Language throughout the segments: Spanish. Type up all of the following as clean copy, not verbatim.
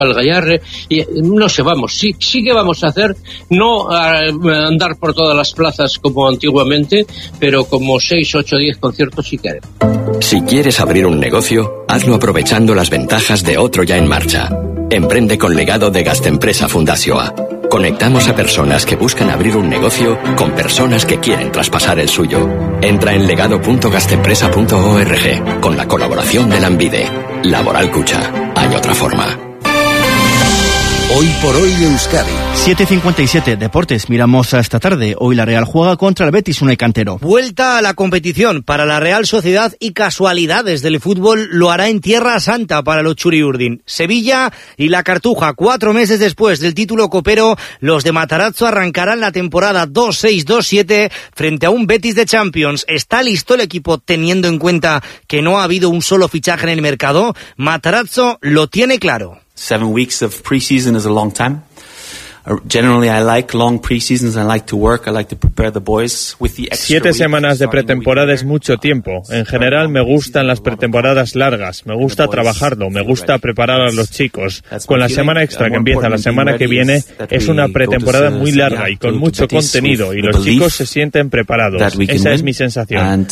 al Gallarre, y no sé, vamos, sí que vamos a hacer, no a andar por todas las plazas como antiguamente, pero como 6, 8, 10 conciertos sí que haremos. Si quieres abrir un negocio, hazlo aprovechando las ventajas de otro ya en marcha. Emprende con Legado de Gastempresa Fundazioa. Conectamos a personas que buscan abrir un negocio con personas que quieren traspasar el suyo. Entra en legado.gastempresa.org con la colaboración de Lanbide. Laboral Cucha. Hay otra forma. Hoy por hoy Euskadi. 7:57, Deportes. Miramos a esta tarde. Hoy la Real juega contra el Betis Unai Cantero. Vuelta a la competición para la Real Sociedad y casualidades del fútbol lo hará en Tierra Santa para los Churiurdin. Sevilla y la Cartuja. 4 meses después del título copero, los de Matarazzo arrancarán la temporada 2-6-2-7 frente a un Betis de Champions. ¿Está listo el equipo teniendo en cuenta que no ha habido un solo fichaje en el mercado? Matarazzo lo tiene claro. 7 weeks of preseason is a long time. Generally, I like long preseasons. I like to work. I like to prepare the boys with the extra 7 semanas de pretemporada es mucho tiempo. En general, me gustan las pretemporadas largas. Me gusta trabajarlo. Me gusta preparar a los chicos. Con la semana extra que empieza la semana que viene, es una pretemporada muy larga y con mucho contenido. Y los chicos se sienten preparados. Esa es mi sensación.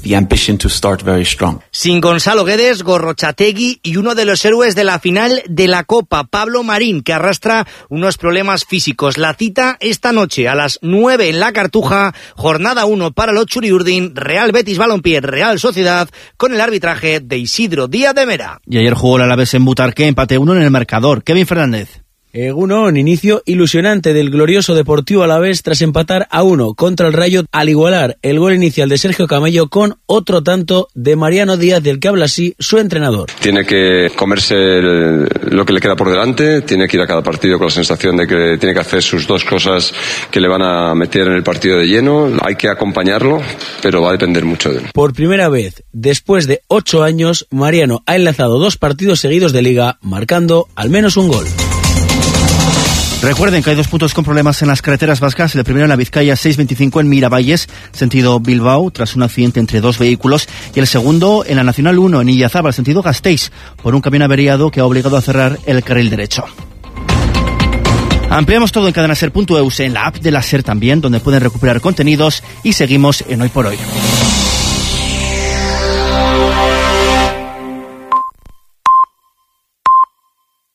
Sin Gonzalo Guedes, Gorrochategui y uno de los héroes de la final de la Copa, Pablo Marín, que arrastra unos problemas físicos. La cita esta noche a las 9 en la Cartuja, jornada 1 para los Churiurdin, Real Betis Balompié, Real Sociedad, con el arbitraje de Isidro Díaz de Mera. Y ayer jugó el Alavés en Butarque, empate 1 en el marcador. Kevin Fernández. Egunon, inicio ilusionante del glorioso Deportivo Alavés tras empatar a 1 contra el Rayo al igualar el gol inicial de Sergio Camello con otro tanto de Mariano Díaz, del que habla así su entrenador. Tiene que comerse lo que le queda por delante, tiene que ir a cada partido con la sensación de que tiene que hacer sus 2 cosas que le van a meter en el partido de lleno. Hay que acompañarlo, pero va a depender mucho de él. Por primera vez, después de 8 años, Mariano ha enlazado 2 partidos seguidos de Liga, marcando al menos un gol. Recuerden que hay 2 puntos con problemas en las carreteras vascas. El primero en la Vizcaya 625 en Miravalles, sentido Bilbao, tras un accidente entre 2 vehículos. Y el segundo en la Nacional 1 en Illazábal, sentido Gasteiz, por un camión averiado que ha obligado a cerrar el carril derecho. Ampliamos todo en cadenaser.eus, en la app de la SER también, donde pueden recuperar contenidos, y seguimos en Hoy por Hoy.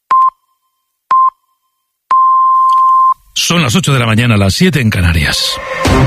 Son las 8 de la mañana, las 7 en Canarias.